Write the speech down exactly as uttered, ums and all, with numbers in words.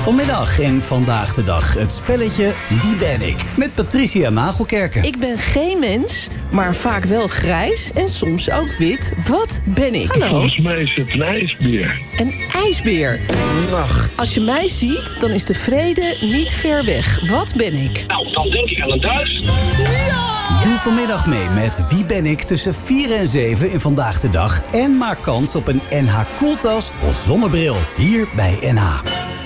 Vanmiddag en Vandaag de Dag het spelletje Wie ben ik? Met Patricia Nagelkerken. Ik ben geen mens, maar vaak wel grijs en soms ook wit. Wat ben ik? Hallo. Volgens mij is het een ijsbeer. Een ijsbeer. Ach. Als je mij ziet, dan is de vrede niet ver weg. Wat ben ik? Nou, dan denk ik aan een duif. Doe vanmiddag mee met Wie ben ik tussen vier en zeven in Vandaag de Dag. En maak kans op een N H koeltas of zonnebril. Hier bij N H.